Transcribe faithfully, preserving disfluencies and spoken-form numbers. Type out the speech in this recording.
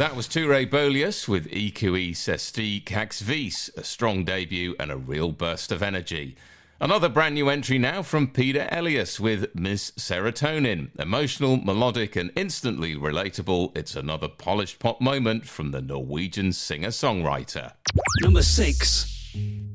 That was Ture Bolius with E Q E Sesti Cax Vis, a strong debut and a real burst of energy. Another brand new entry now from Peter Elias with Miss Serotonin. Emotional, melodic and instantly relatable, it's another polished pop moment from the Norwegian singer-songwriter. Number six.